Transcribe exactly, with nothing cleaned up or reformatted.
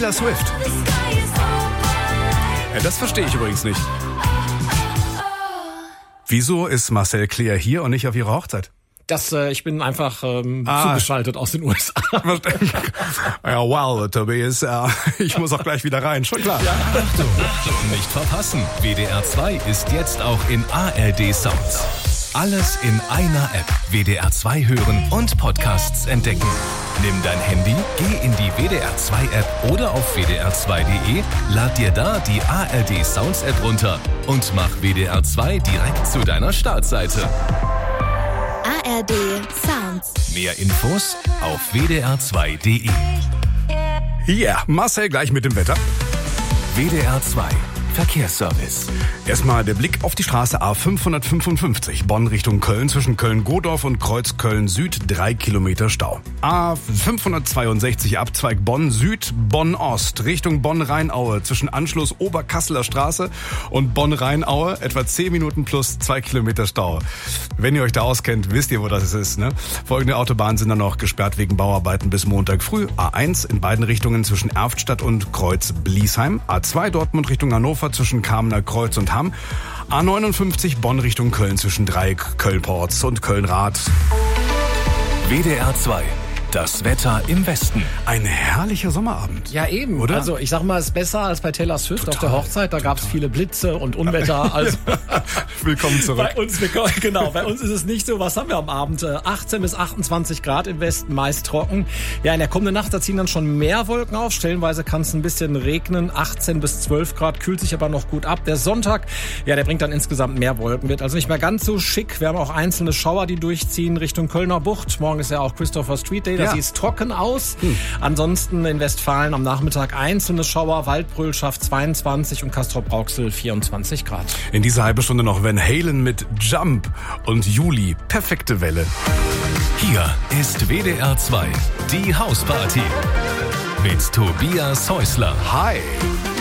Taylor Swift. Ja, das verstehe ich übrigens nicht. Wieso ist Marcel Claire hier und nicht auf ihrer Hochzeit? Das, äh, ich bin einfach ähm, Ah. zugeschaltet aus den U S A. Ja, wow, Tobias, äh, ich muss auch gleich wieder rein, schon klar. Achtung, nicht verpassen. W D R zwei ist jetzt auch in A R D Sounds. Alles in einer App. W D R zwei hören und Podcasts entdecken. Nimm dein Handy, geh in die W D R zwei App oder auf w d r zwei punkt d e, lad dir da die A R D Sounds App runter und mach W D R zwei direkt zu deiner Startseite. A R D Sounds. Mehr Infos auf w d r zwei punkt d e. Ja, yeah, Marcel gleich mit dem Wetter. W D R zwei Verkehrsservice. Erstmal der Blick auf die Straße A fünfhundertfünfundfünfzig, Bonn Richtung Köln, zwischen Köln-Godorf und Kreuz Köln-Süd, drei Kilometer Stau. A fünfhundertzweiundsechzig, Abzweig Bonn-Süd, Bonn-Ost, Richtung Bonn-Rheinaue, zwischen Anschluss Oberkasseler Straße und Bonn-Rheinaue, etwa zehn Minuten plus zwei Kilometer Stau. Wenn ihr euch da auskennt, wisst ihr, wo das ist, ne? Folgende Autobahnen sind dann noch gesperrt wegen Bauarbeiten bis Montag früh. A eins in beiden Richtungen zwischen Erftstadt und Kreuz-Bliesheim, A zwei Dortmund Richtung Hannover zwischen Kamener Kreuz und Hamm, A neunundfünfzig Bonn Richtung Köln zwischen Dreieck, Köln-Porz und Köln-Rath. W D R zwei. Das Wetter im Westen. Ein herrlicher Sommerabend. Ja, eben. Oder? Also ich sag mal, es ist besser als bei Taylor Swift Total. auf der Hochzeit. Da gab es viele Blitze und Unwetter. Also Willkommen zurück. bei uns, genau, bei uns ist es nicht so. Was haben wir am Abend? achtzehn bis achtundzwanzig Grad im Westen, meist trocken. Ja, in der kommenden Nacht, da ziehen dann schon mehr Wolken auf. Stellenweise kann es ein bisschen regnen. achtzehn bis zwölf Grad, kühlt sich aber noch gut ab. Der Sonntag, ja, der bringt dann insgesamt mehr Wolken. Wird also nicht mehr ganz so schick. Wir haben auch einzelne Schauer, die durchziehen Richtung Kölner Bucht. Morgen ist ja auch Christopher Street Day. Da Ja. sieht es trocken aus. Hm. Ansonsten in Westfalen am Nachmittag einzelne Schauer. Waldbröl schafft zweiundzwanzig und Castrop-Rauxel vierundzwanzig Grad. In dieser halben Stunde noch Van Halen mit Jump und Juli. Perfekte Welle. Hier ist W D R zwei, die Hausparty. Mit Tobias Häusler. Hi.